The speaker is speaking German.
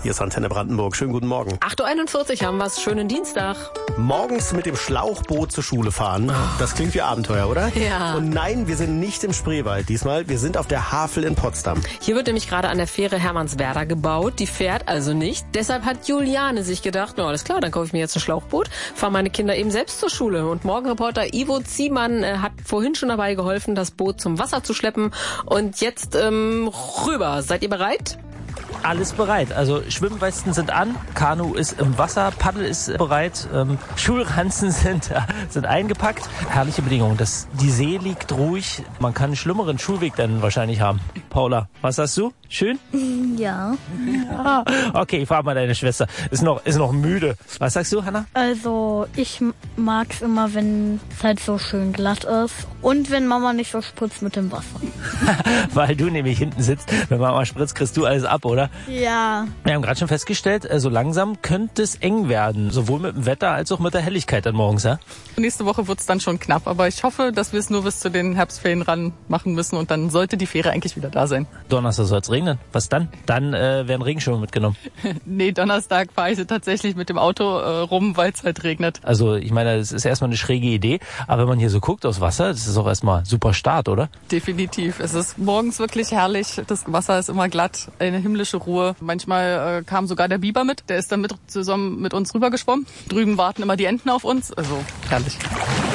Hier ist Antenne Brandenburg. Schönen guten Morgen. 8.41 Uhr haben wir es. Schönen Dienstag. Morgens mit dem Schlauchboot zur Schule fahren. Das klingt wie Abenteuer, oder? Ja. Und nein, wir sind nicht im Spreewald diesmal. Wir sind auf der Havel in Potsdam. Hier wird nämlich gerade an der Fähre Hermannswerder gebaut. Die fährt also nicht. Deshalb hat Juliane sich gedacht, na alles klar, dann kaufe ich mir jetzt ein Schlauchboot, fahre meine Kinder eben selbst zur Schule. Und Morgenreporter Ivo Ziemann hat vorhin schon dabei geholfen, das Boot zum Wasser zu schleppen. Und jetzt rüber. Seid ihr bereit? Alles bereit. Also Schwimmwesten sind an, Kanu ist im Wasser, Paddel ist bereit, Schulranzen sind eingepackt. Herrliche Bedingungen. Die See liegt ruhig. Man kann einen schlimmeren Schulweg dann wahrscheinlich haben. Paula, was sagst du? Schön? Ja. Okay, ich frage mal deine Schwester. Ist noch müde. Was sagst du, Hanna? Also ich mag's immer, wenn es halt so schön glatt ist und wenn Mama nicht so spritzt mit dem Wasser. Weil du nämlich hinten sitzt. Wenn Mama spritzt, kriegst du alles ab, oder? Ja. Wir haben gerade schon festgestellt, so langsam könnte es eng werden. Sowohl mit dem Wetter als auch mit der Helligkeit dann morgens, ja? Nächste Woche wird's dann schon knapp, aber ich hoffe, dass wir es nur bis zu den Herbstferien ran machen müssen und dann sollte die Fähre eigentlich wieder da sein. Donnerstag soll es regnen. Was dann? Dann werden Regenschirme mitgenommen. Nee, Donnerstag fahre ich tatsächlich mit dem Auto rum, weil es halt regnet. Also ich meine, das ist erstmal eine schräge Idee, aber wenn man hier so guckt aufs Wasser, das ist auch erstmal super Start, oder? Definitiv. Es ist morgens wirklich herrlich. Das Wasser ist immer glatt, eine himmlische Ruhe. Manchmal kam sogar der Biber mit. Der ist dann zusammen mit uns rübergeschwommen. Drüben warten immer die Enten auf uns. Also herrlich.